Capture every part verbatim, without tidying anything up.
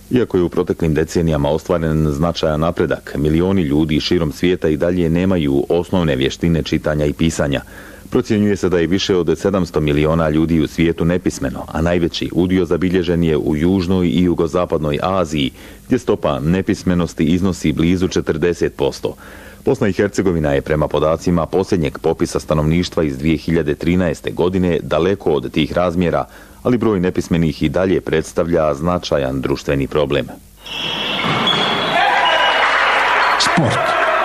Iako je u proteklim decenijama ostvaren značajan napredak, milioni ljudi širom svijeta i dalje nemaju osnovne vještine čitanja i pisanja. Procjenjuje se da je više od sedamsto miliona ljudi u svijetu nepismeno, a najveći udio zabilježen je u južnoj i jugozapadnoj Aziji, gdje stopa nepismenosti iznosi blizu četrdeset posto. Bosna i Hercegovina je prema podacima posljednjeg popisa stanovništva iz dvije hiljade trinaeste. godine daleko od tih razmjera, ali broj nepismenih i dalje predstavlja značajan društveni problem. Sport.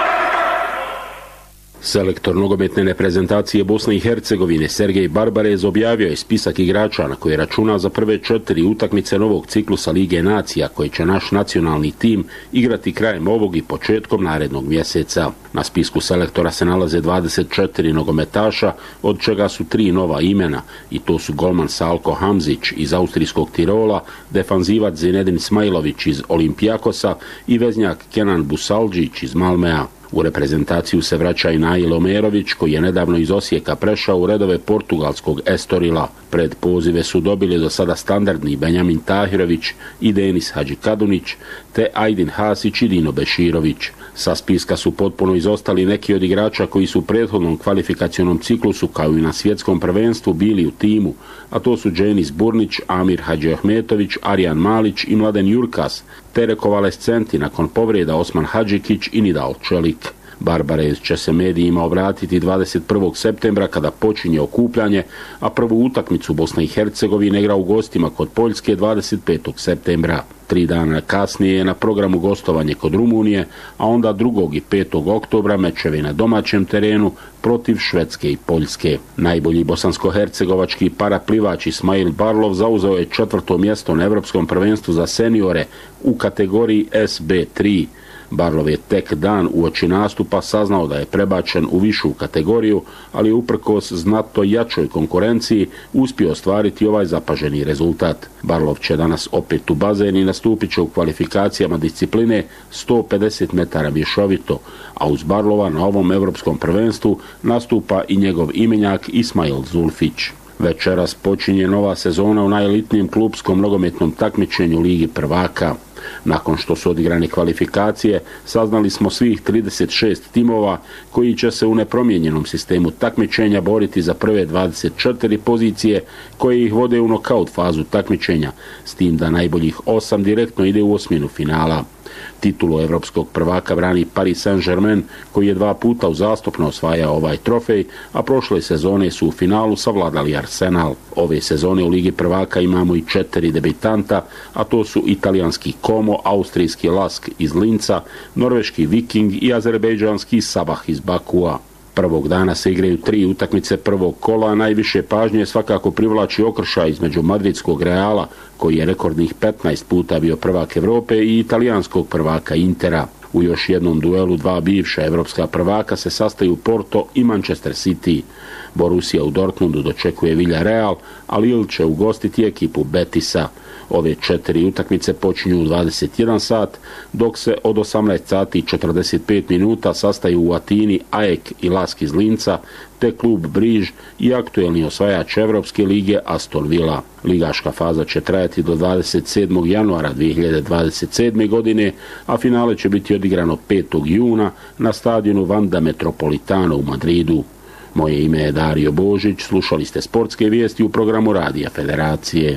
Selektor nogometne reprezentacije Bosne i Hercegovine Sergej Barbarez objavio je spisak igrača na koje računa za prve četiri utakmice novog ciklusa Lige nacija koje će naš nacionalni tim igrati krajem ovog i početkom narednog mjeseca. Na spisku selektora se nalaze dvadeset četiri nogometaša, od čega su tri nova imena, i to su golman Salko Hamzić iz austrijskog Tirola, defanzivac Zinedin Smajlović iz Olimpijakosa i veznjak Kenan Busaldžić iz Malmea. U reprezentaciju se vraća i Nail Omerović, koji je nedavno iz Osijeka prešao u redove portugalskog Estorila. Pred pozive su dobili do sada standardni Benjamin Tahirović i Denis Hadžikadunić, te Ajdin Hasić i Dino Beširović. Sa spiska su potpuno izostali neki od igrača koji su u prethodnom kvalifikacionom ciklusu kao i na svjetskom prvenstvu bili u timu, a to su Dženis Burnić, Amir Hadžiahmetović, Arjan Malić i Mladen Jurkas, te rekovalescenti nakon povreda Osman Hadžikić i Nidal Čelik. Barbarez će se medijima obratiti dvadeset prvog septembra kada počinje okupljanje, a prvu utakmicu Bosna i Hercegovina igra u gostima kod Poljske dvadeset petog septembra. Tri dana kasnije je na programu gostovanje kod Rumunije, a onda drugog i petog oktobra mečevi na domaćem terenu protiv Švedske i Poljske. Najbolji bosansko-hercegovački paraplivač Ismail Barlov zauzeo je četvrto mjesto na Evropskom prvenstvu za seniore u kategoriji S B tri. Barlov je tek dan uoči nastupa saznao da je prebačen u višu kategoriju, ali je uprkos znatno jačoj konkurenciji uspio ostvariti ovaj zapaženi rezultat. Barlov će danas opet u bazen i nastupit će u kvalifikacijama discipline sto pedeset metara mješovito, a uz Barlova na ovom evropskom prvenstvu nastupa i njegov imenjak Ismail Zulfić. Večeras počinje nova sezona u najelitnijem klupskom nogometnom takmičenju Ligi prvaka. Nakon što su odigrane kvalifikacije, saznali smo svih trideset šest timova koji će se u nepromijenjenom sistemu takmičenja boriti za prve dvadeset četiri pozicije koje ih vode u nokaut fazu takmičenja, s tim da najboljih osam direktno ide u osminu finala. Titulu evropskog prvaka brani Paris Saint-Germain, koji je dva puta uzastopno osvajao ovaj trofej, a prošle sezone su u finalu savladali Arsenal. Ove sezone u Ligi prvaka imamo i četiri debitanta, a to su italijanski Como, austrijski Lask iz Linca, norveški Viking i azerbejdžanski Sabah iz Bakua. Prvog dana se igraju tri utakmice prvog kola, a najviše pažnje svakako privlači okršaj između madridskog Reala, koji je rekordnih petnaest puta bio prvak Evrope, i italijanskog prvaka Intera. U još jednom duelu dva bivša evropska prvaka se sastaju Porto i Manchester City. Borussia u Dortmundu dočekuje Villarreal, a Lille će ugostiti ekipu Betisa. Ove četiri utakmice počinju u dvadeset jedan sat, dok se od osamnaest sati i četrdeset pet minuta sastaju u Atini A E K i Lask iz Linca, te klub Briž i aktuelni osvajač Evropske lige Aston Villa. Ligaška faza će trajati do dvadeset sedmog januara dvije hiljade dvadeset sedme. godine, a finale će biti odigrano petog juna na stadionu Wanda Metropolitano u Madridu. Moje ime je Dario Božić, slušali ste sportske vijesti u programu Radija Federacije.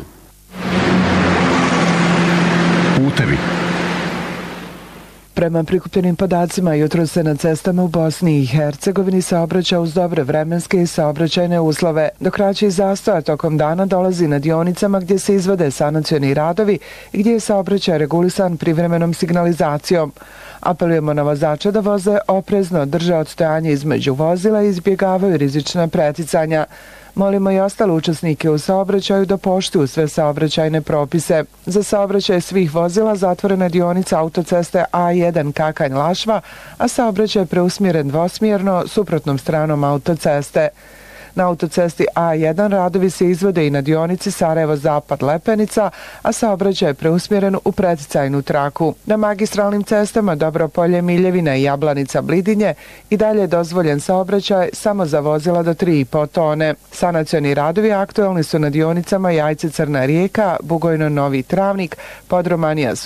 Putevi. Prema prikupljenim podacima, jutro se na cestama u Bosni i Hercegovini saobraća uz dobre vremenske i saobraćajne uslove, dok kraći zastoja tokom dana dolazi na dionicama gdje se izvode sanacioni radovi i gdje je saobraćaj regulisan privremenom signalizacijom. Apelujemo na vozače da voze oprezno, drže odstojanje između vozila i izbjegavaju rizična preticanja. Molimo i ostale učesnike u saobraćaju da poštuju sve saobraćajne propise. Za saobraćaj svih vozila zatvorena je dionica autoceste A jedan Kakanj-Lašva, a saobraćaj je preusmjeren dvosmjerno suprotnom stranom autoceste. Na autocesti A jedan radovi se izvode i na dionici Sarajevo-Zapad-Lepenica, a saobraćaj je preusmjeren u preticajnu traku. Na magistralnim cestama Dobropolje, Miljevina i Jablanica-Blidinje i dalje je dozvoljen saobraćaj samo za vozila do tri i po tone. Sanacioni radovi aktuelni su na dionicama Jajce-Crna Rijeka, Bugojno-Novi Travnik, Podromanija